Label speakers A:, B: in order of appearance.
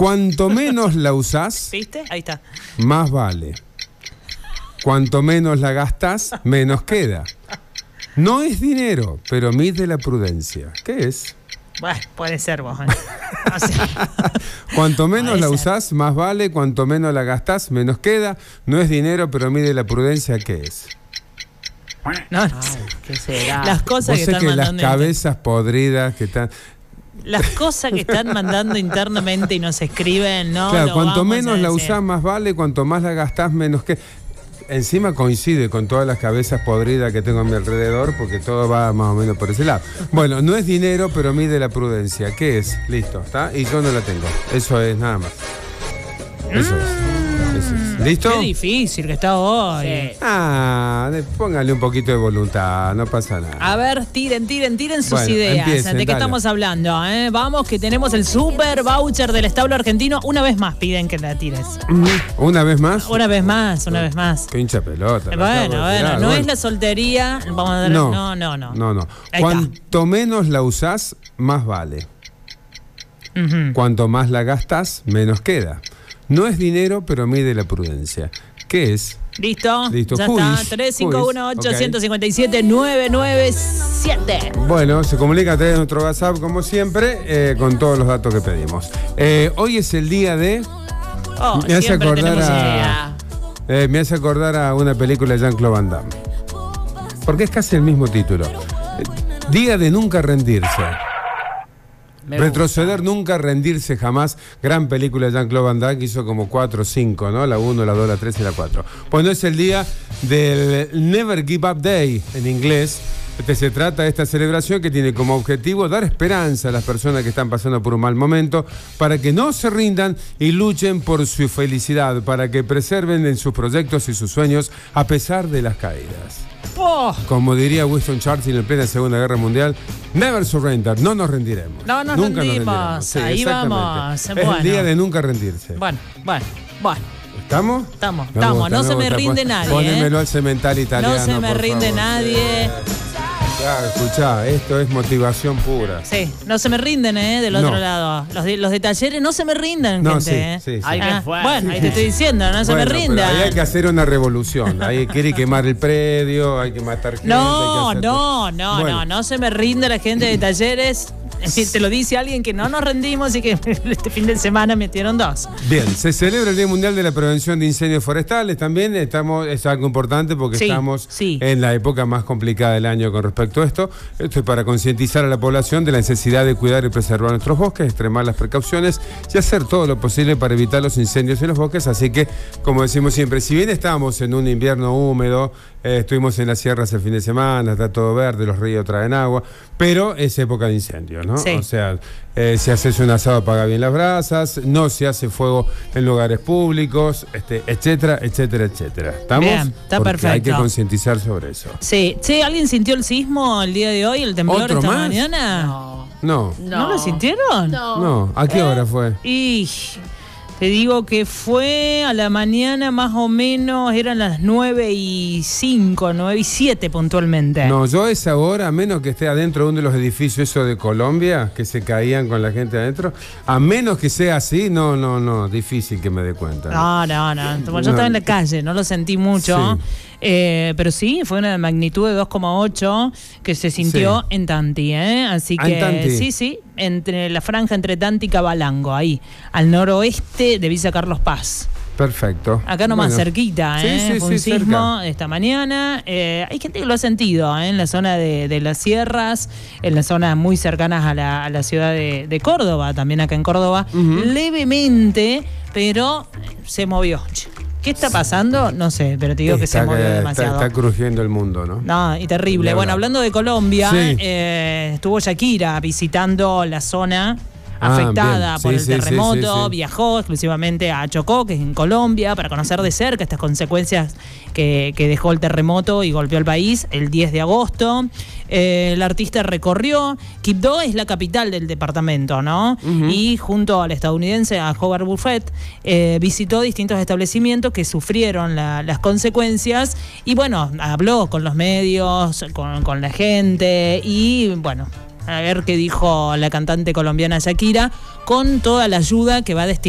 A: Cuanto menos la usás,
B: ¿viste? Ahí está.
A: más vale. Cuanto menos la gastás, menos queda. No es dinero, pero mide la prudencia. ¿Qué es?
B: Bueno, puede ser vos. O sea,
A: Cuanto menos
B: puede
A: la
B: ser.
A: usás, más vale. Cuanto menos la gastás, menos queda. No es dinero, pero mide la prudencia. ¿Qué es?
B: No, no.
C: Ay, ¿qué será?
B: Las cosas
A: Vos
B: que
A: sé
B: están
A: que las
B: mandando.
A: cabezas podridas que están...
B: Las cosas que están mandando internamente y nos escriben, ¿no?
A: Claro,
B: lo
A: cuanto
B: vamos
A: menos
B: a
A: la
B: decir.
A: usás, más vale. Cuanto más la gastás, menos que... Encima coincide con todas las cabezas podridas que tengo a mi alrededor, porque todo va más o menos por ese lado. Bueno, no es dinero, pero mide la prudencia. ¿Qué es? Listo, ¿está? Y yo no la tengo. Eso es nada más. Eso es. ¿Listo?
B: Qué difícil que está hoy.
C: Sí.
A: Póngale un poquito de voluntad, no pasa nada.
B: A ver, tiren sus
A: Bueno,
B: ideas.
A: empiecen,
B: ¿De qué
A: dale.
B: estamos hablando? Vamos, que tenemos el super voucher del establo argentino. Una vez más piden que la tires.
A: ¿Una vez más?
B: Una vez más, una vez más.
A: Qué hincha pelota. lo
B: Bueno,
A: acabo de tirar,
B: no
A: bueno.
B: es la soltería. Vamos a dar. No.
A: No.
B: Ahí
A: Cuanto menos la usás, más vale.
B: Ujú.
A: Cuanto más la gastás, menos queda. No es dinero, pero mide la prudencia. ¿Qué es?
B: ¿Listo?
A: Listo.
B: Ya
A: Juiz,
B: está. 351-857-997.
A: Bueno, se comunica a través de nuestro WhatsApp, como siempre, con todos los datos que pedimos. Hoy es el día de...
B: Oh,
A: Me hace
B: siempre
A: acordar
B: tenemos
A: a-
B: idea.
A: me hace acordar a una película de Jean-Claude Van Damme. Porque es casi el mismo título. Día de nunca rendirse.
C: Me
A: Retroceder, nunca rendirse jamás. Gran película de Jean-Claude Van Damme, que hizo como 4 o 5, ¿no? La 1, la 2, la 3 y la 4. Bueno, es el día del Never Give Up Day, en inglés. Se trata de esta celebración que tiene como objetivo dar esperanza a las personas que están pasando por un mal momento para que no se rindan y luchen por su felicidad, para que preserven en sus proyectos y sus sueños a pesar de las caídas.
B: Oh,
A: Como diría Winston Churchill en plena Segunda Guerra Mundial, never surrender, no nos rendiremos.
B: No nos
A: Nunca
B: rendimos.
A: rendiremos. Sí,
B: Ahí
A: exactamente.
B: vamos.
A: Es
B: Bueno.
A: el día de nunca rendirse.
B: bueno.
A: ¿Estamos?
B: Estamos.
A: Me gusta,
B: No se me
A: gusta.
B: rinde nadie.
A: Pónemelo al cemental italiano.
B: No se me
A: por
B: rinde
A: favor.
B: nadie.
A: Claro, escuchá, esto es motivación pura.
B: Sí, no se me rinden, del otro
A: No.
B: lado. Los de talleres no se me rinden,
A: No,
B: gente.
A: sí.
C: Ay, qué fuerte.
B: Bueno, ahí te estoy diciendo, no se me
A: Bueno, pero
B: rindan.
A: ahí hay que hacer una revolución. Ahí quiere quemar el predio, hay que matar gente.
B: No,
A: hay que hacer Bueno.
B: no se me rinde la gente de talleres. Te lo dice alguien que no nos rendimos y que este fin de semana metieron 2.
A: Bien, se celebra el Día Mundial de la Prevención de Incendios Forestales. También es algo importante porque
B: Sí,
A: estamos
B: sí.
A: en la época más complicada del año con respecto a esto. Esto es para concientizar a la población de la necesidad de cuidar y preservar nuestros bosques, extremar las precauciones y hacer todo lo posible para evitar los incendios en los bosques. Así que, como decimos siempre, si bien estamos en un invierno húmedo, estuvimos en las sierras el fin de semana, está todo verde, los ríos traen agua, pero es época de incendios, ¿no?
B: Sí.
A: O sea, si haces un asado apaga bien las brasas, no se hace fuego en lugares públicos, etcétera, etcétera, etcétera. ¿Estamos?
B: Bien, está
A: Porque
B: perfecto.
A: hay que concientizar sobre eso.
B: Sí. Che, ¿alguien sintió el sismo el día de hoy, el temblor
A: ¿Otro
B: esta
A: más?
B: mañana?
A: No,
B: ¿No lo sintieron?
A: no. ¿A qué hora fue?
B: Y te digo que fue a la mañana más o menos, eran las 9:05, 9:07 puntualmente.
A: No, yo a esa hora, a menos que esté adentro de uno de los edificios esos de Colombia, que se caían con la gente adentro, a menos que sea así, no, difícil que me dé cuenta.
B: No. Yo estaba en la calle, no lo sentí mucho.
A: Sí.
B: Pero sí, fue una magnitud de 2,8 que se sintió
A: Sí.
B: en Tanti, Así
A: Ah, en
B: que
A: Tanti.
B: sí, entre la franja entre Tanti y Cabalango, ahí, al noroeste de Villa Carlos Paz.
A: Perfecto.
B: Acá nomás
A: Bueno.
B: cerquita,
A: Sí,
B: fue un
A: sí,
B: sismo
A: cerca.
B: esta mañana. Hay gente que lo ha sentido, en la zona de las sierras, en las zonas muy cercanas a la ciudad de Córdoba, también acá en Córdoba, levemente, pero se movió. ¿Qué está pasando? No sé, pero te digo que se movió demasiado.
A: Está crujiendo el mundo, ¿no?
B: No, y terrible.
A: Ni
B: Bueno,
A: hablar.
B: hablando de Colombia,
A: Sí.
B: estuvo Shakira visitando la zona
A: Ah,
B: afectada
A: bien.
B: por
A: Sí,
B: el
A: sí,
B: terremoto,
A: sí.
B: viajó exclusivamente a Chocó, que es en Colombia, para conocer de cerca estas consecuencias que dejó el terremoto y golpeó al país el 10 de agosto. El artista recorrió, Quibdó es la capital del departamento, ¿no? Y junto al estadounidense, a Howard Buffett, visitó distintos establecimientos que sufrieron las consecuencias y bueno, habló con los medios, con la gente y bueno, a ver qué dijo la cantante colombiana Shakira con toda la ayuda que va a destinar